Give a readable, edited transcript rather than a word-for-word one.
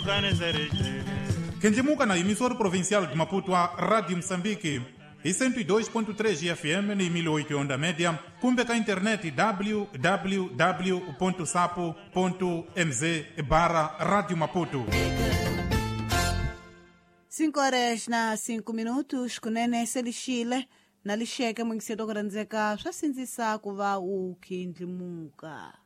Kendlimuka na emissora provincial de Maputo a Rádio Moçambique e 102.3 FM ni 1008 onda média, kumbe ka internet www.sapo.mz/Rádio Maputo. 5:05 kunene selishile nalisheke mwingiseto kurandzeka swa sindzisa ku va u khindlimuka.